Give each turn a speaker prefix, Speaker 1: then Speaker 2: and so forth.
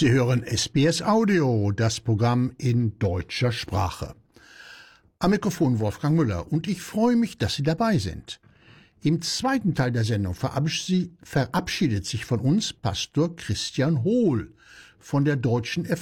Speaker 1: Sie hören SBS Audio, das Programm in deutscher Sprache. Am Mikrofon Wolfgang Müller und ich freue mich, dass Sie dabei sind. Im zweiten Teil der Sendung verabschiedet sich von uns Pastor Christian Hohl von der Deutschen